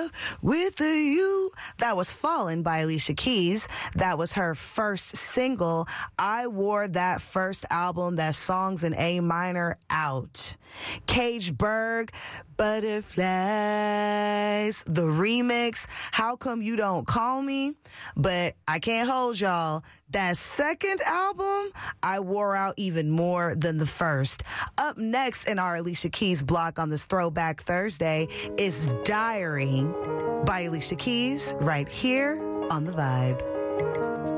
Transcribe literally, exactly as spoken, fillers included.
with the you. That was Fallen by Alicia Keys. That was her first single. I wore that first album, that Songs in A minor, out. Cage Berg, Butterflies, the remix, How Come You Don't Call Me? But I can't hold y'all. That second album, I wore out even more than the first. Up next in our Alicia Keys block on this Throwback Thursday is Diary by Alicia Keys, right here on The Vibe.